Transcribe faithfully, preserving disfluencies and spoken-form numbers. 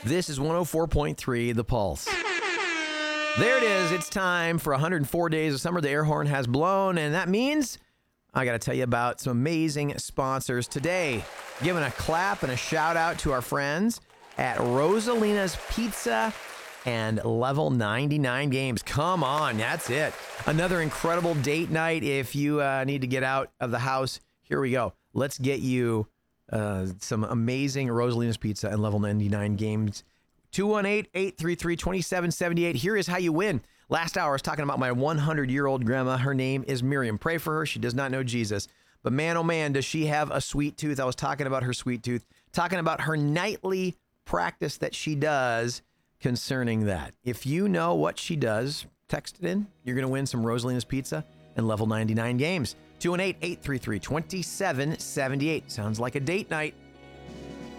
This is one oh four point three The Pulse. There it is. It's time for one hundred four days of summer. The air horn has blown, and that means I got to tell you about some amazing sponsors today. Giving a clap and a shout out to our friends at Rosalina's Pizza and Level ninety-nine Games. Come on, that's it. Another incredible date night. If you uh, need to get out of the house, here we go. Let's get you uh, some amazing Rosalina's Pizza and Level ninety-nine Games. two one eight, eight three three, two seven seven eight. Here is how you win. Last hour I was talking about my hundred-year-old grandma. Her name is Miriam. Pray for her. She does not know Jesus. But man, oh man, does she have a sweet tooth. I was talking about her sweet tooth, talking about her nightly practice that she does concerning that. If you know what she does, text it in. You're going to win some Rosalina's Pizza and Level ninety-nine Games. two one eight, eight three three, two seven seven eight. Sounds like a date night.